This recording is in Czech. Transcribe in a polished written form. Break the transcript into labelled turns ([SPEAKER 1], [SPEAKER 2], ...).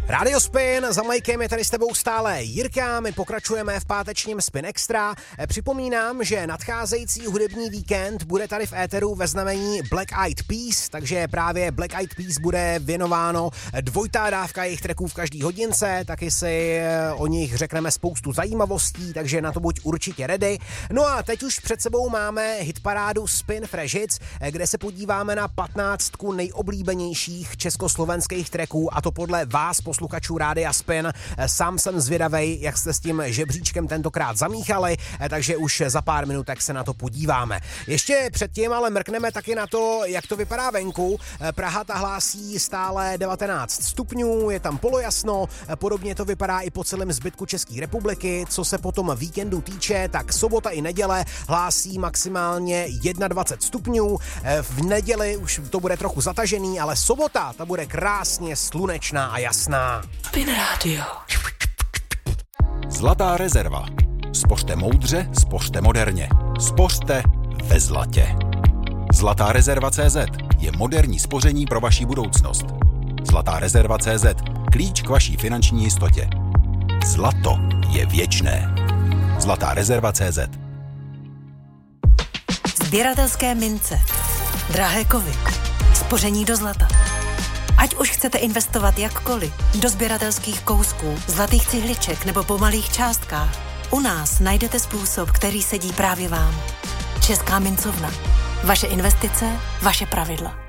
[SPEAKER 1] Radio Spin, za Majkem je tady s tebou stále Jirka, my pokračujeme v pátečním Spin Extra. Připomínám, že nadcházející hudební víkend bude tady v éteru ve znamení Black Eyed Peas, takže právě Black Eyed Peas bude věnováno dvojitá dávka jejich tracků v každý hodince, taky si o nich řekneme spoustu zajímavostí, takže na to buď určitě ready. No a teď už před sebou máme hitparádu Spin Fresh Hits, kde se podíváme na 15 nejoblíbenějších československých tracků, a to podle vás, posluchačů Rádia Spin. Sám jsem zvědavej, jak jste s tím žebříčkem tentokrát zamíchali, takže už za pár minutek se na to podíváme. Ještě předtím ale mrkneme taky na to, jak to vypadá venku. Praha ta hlásí stále 19 stupňů, je tam polojasno, podobně to vypadá i po celém zbytku České republiky. Co se potom víkendu týče, tak sobota i neděle hlásí maximálně 21 stupňů. V neděli už to bude trochu zatažený, ale sobota ta bude krásně slunečná a jasná.
[SPEAKER 2] Spin Radio.
[SPEAKER 3] Zlatá rezerva. Spořte moudře, spořte moderně. Spořte ve zlatě. Zlatá rezerva.cz je moderní spoření pro vaši budoucnost. Zlatá rezerva.cz, klíč k vaší finanční jistotě. Zlato je věčné. Zlatá rezerva.cz.
[SPEAKER 2] Sběratelské mince, drahé kovy, spoření do zlata. Ať už chcete investovat jakkoliv, do sběratelských kousků, zlatých cihliček nebo po malých částkách, u nás najdete způsob, který sedí právě vám. Česká mincovna. Vaše investice, vaše pravidla.